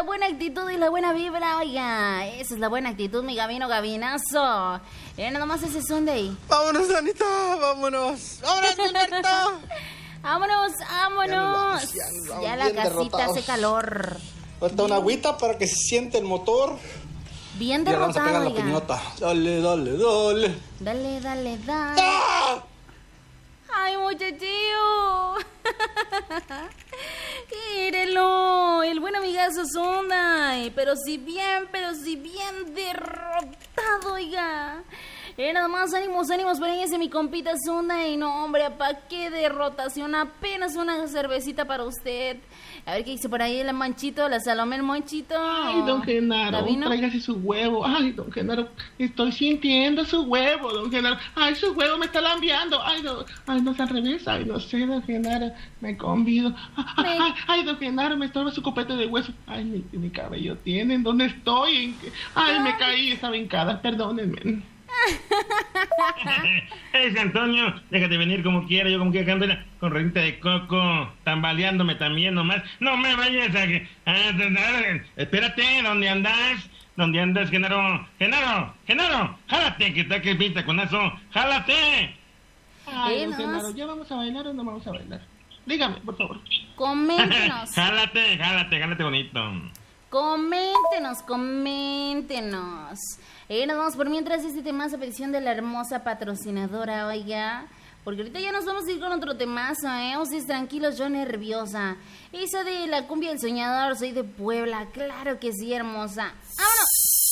buena actitud y la buena vibra, oiga. Esa es la buena actitud, mi Gabino Gabinazo. Nada más ese Sunday. Vámonos, Anita, vámonos. ¡Vámonos, Gilberto! Vámonos. Ya la casita derrotados. hace calor. Falta una agüita para que se siente el motor. Bien Y ahora vamos a derrotado, pegar la oiga. piñota. Dale. Dale. ¡Ah! Ay, muchachillo. Mírelo, el buen amigazo Sunday. Pero si bien derrotado, oiga. Nada más ánimos por ahí ese mi compita Sunday. No, hombre, ¿pa' qué derrotación? Apenas una cervecita para usted. A ver qué dice por ahí el Monchito, la Salomé, el Monchito. Ay, don Genaro, ¿Gabino? tráigase su huevo. Ay, don Genaro, estoy sintiendo su huevo, don Genaro. Ay, su huevo me está lambeando. Ay, no es al revés. Ay, no sé, don Genaro, me convido. Ay, don Genaro, me estorba su copete de hueso. Ay, mi cabello tienen. ¿Dónde estoy? Ay, me caí, estaba hincada, perdónenme. Ese Antonio, déjate venir como quiera, yo como quiera canto con reinita de coco, tambaleándome también nomás. No me vayas espérate, ¿dónde andas? ¿Dónde andas, Genaro? Genaro, jálate, que está que pinta con eso, jálate. Ay, don Genaro, ¿ya vamos a bailar o no vamos a bailar? Dígame, por favor. Coméntenos. Jálate bonito. Coméntenos. Nos vamos por mientras este temazo a petición de la hermosa patrocinadora, oiga. Porque ahorita ya nos vamos a ir con otro temazo, Ustedes tranquilos, yo nerviosa. Esa de la cumbia del soñador, soy de Puebla, claro que sí, hermosa. ¡Vámonos!